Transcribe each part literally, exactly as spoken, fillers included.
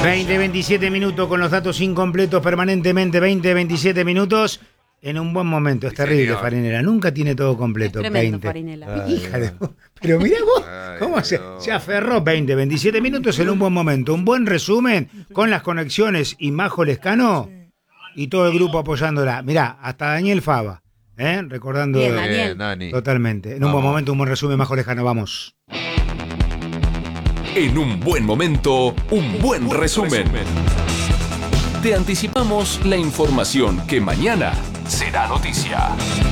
veinte, veintisiete minutos con los datos incompletos permanentemente. veinte, veintisiete minutos en un buen momento. Es sí, terrible, señor. Farinela. Nunca tiene todo completo. Es tremendo, veinte. Farinela. Ay, hija de... Pero mirá vos, Ay, cómo se, se aferró. veinte, veintisiete minutos en un buen momento. Un buen resumen con las conexiones y Majo Lescano y todo el grupo apoyándola. Mirá, hasta Daniel Fava. ¿eh? Recordando. Bien, Daniel. Nani. Totalmente. En Vamos. un buen momento, un buen resumen, Majo Lescano. Vamos. En un buen momento, un buen resumen. Te anticipamos la información que mañana será noticia.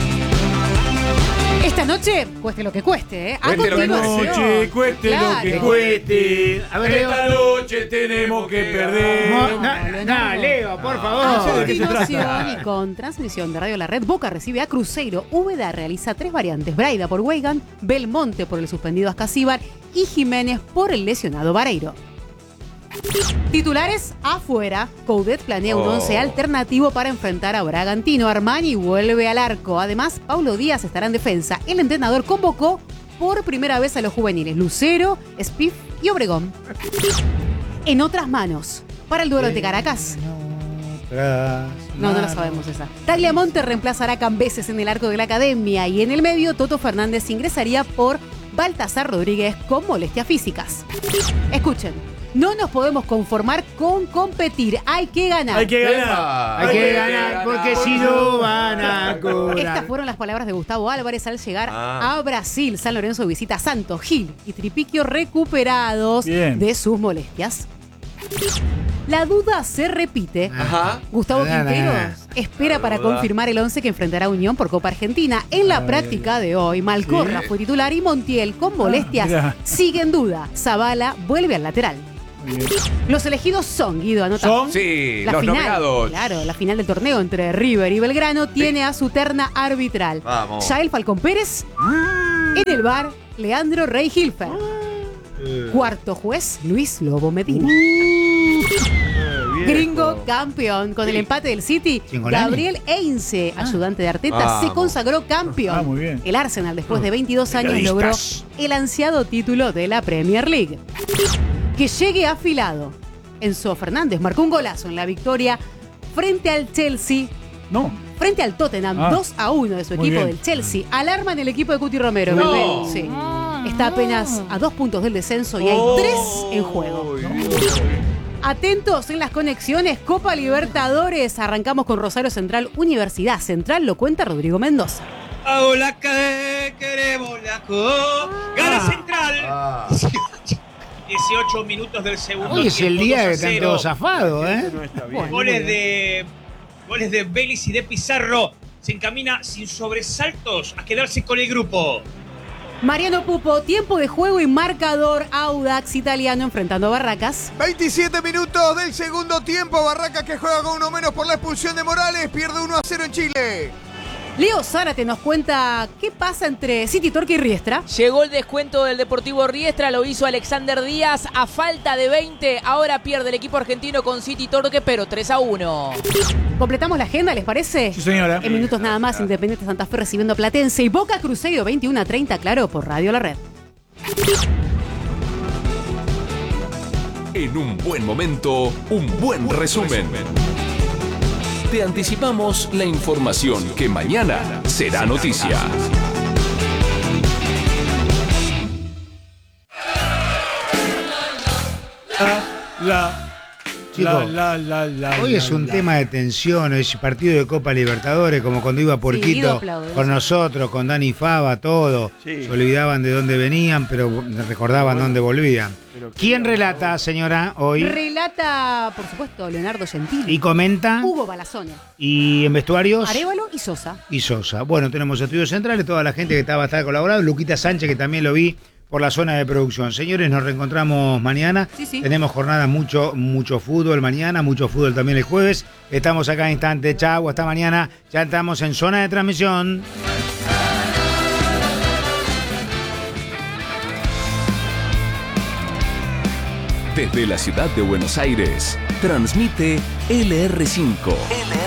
Esta noche, cueste lo que cueste, ¿eh? A Cueste lo que continuación. cueste Claro. lo que cueste. A ver, Leo. Esta noche tenemos que perder. No, no, no, Leo, por favor. A ¿de qué se continuación trata? y con transmisión de Radio La Red, Boca recibe a Cruzeiro. Úbeda realiza tres variantes: Braida por Weigand, Belmonte por el suspendido Ascasíbar y Jiménez por el lesionado Vareiro. Titulares afuera. Coudet planea un Oh. once alternativo para enfrentar a Bragantino. Armani vuelve al arco. Además, Paulo Díaz estará en defensa. El entrenador convocó por primera vez a los juveniles Lucero, Spiff y Obregón. En otras manos, para el duelo ante Caracas. No, no la sabemos esa. Tagliamonte reemplazará a Cambeses en el arco de la academia y en el medio Toto Fernández ingresaría por Baltasar Rodríguez con molestias físicas. Escuchen. No nos podemos conformar con competir, hay que ganar. Hay que ganar. Hay que ganar porque si no van a cobrar. Estas fueron las palabras de Gustavo Álvarez al llegar Ah. a Brasil. San Lorenzo visita a Santos, Gil y Tripiquio recuperados Bien. de sus molestias. La duda se repite. Ajá. Gustavo Nada, Quintero nada. espera La para duda. confirmar el once que enfrentará a Unión por Copa Argentina. En la práctica de hoy, Malcorra Sí. fue titular y Montiel, con molestias, mirá. sigue en duda. Zavala vuelve al lateral. Los elegidos son, Guido, anota. Son Sí, La los final, nominados. claro, la final del torneo entre River y Belgrano tiene a su terna arbitral. Vamos. Yael Falcón Pérez. En el bar, Leandro Rey Hilfer. Cuarto juez, Luis Lobo Medina. Gringo campeón. Con el empate del City, Chingolani. Gabriel Heinze, ayudante de Arteta, se Vamos. consagró campeón. Ah, muy bien. El Arsenal, después de veintidós años, logró el ansiado título de la Premier League. Que llegue afilado. Enzo Fernández marcó un golazo en la victoria frente al Chelsea, No. frente al Tottenham, Ah, dos a uno de su muy equipo bien. del Chelsea. Alarma en el equipo de Cuti Romero. No. Pepe. Sí. Está apenas a dos puntos del descenso y hay Oh. tres en juego. Atentos en las conexiones. Copa Libertadores. Arrancamos con Rosario Central, Universidad Central. Lo cuenta Rodrigo Mendoza. Hago la que queremos la co. Gana Central. Ah. dieciocho minutos del segundo Hoy es el tiempo, día dos a que están cero. todos zafados, ¿eh? Bueno, Goles de goles de Vélez y de Pizarro. Se encamina sin sobresaltos a quedarse con el grupo. Mariano Pupo, tiempo de juego y marcador. Audax Italiano enfrentando a Barracas. veintisiete minutos del segundo tiempo. Barracas que juega con uno menos por la expulsión de Morales. Pierde uno a cero en Chile. Leo Zárate nos cuenta qué pasa entre City Torque y Riestra. Llegó el descuento del Deportivo Riestra, lo hizo Alexander Díaz a falta de veinte. Ahora pierde el equipo argentino con City Torque, pero tres a uno. Completamos la agenda, ¿les parece? Sí, señora. En minutos nada más, Independiente Santa Fe recibiendo a Platense y Boca Cruzeiro veintiuno a treinta, claro, por Radio La Red. En un buen momento, un buen resumen. Te anticipamos la información que mañana será noticia. La. Chicos, la, la, la, hoy la, es un la. tema de tensión, es partido de Copa Libertadores, como cuando iba Guido Porquito aplaude, con sí. nosotros, con Dani Fava, todo. Sí. Se olvidaban de dónde venían, pero recordaban dónde volvían. Pero qué ¿Quién bravo. relata, señora, hoy? Relata, por supuesto, Leonardo Gentili. Y comenta. Hugo Balazone, Y en vestuarios. Arévalo y Sosa. Y Sosa. Bueno, tenemos estudios centrales, toda la gente que estaba hasta colaborando. Luquita Sánchez, que también lo vi por la zona de producción. Señores, nos reencontramos mañana. Sí, sí. Tenemos jornada mucho, mucho fútbol mañana, mucho fútbol también el jueves. Estamos acá en instante. Chau, hasta mañana. Ya estamos en zona de transmisión. Desde la ciudad de Buenos Aires, transmite L R cinco. L R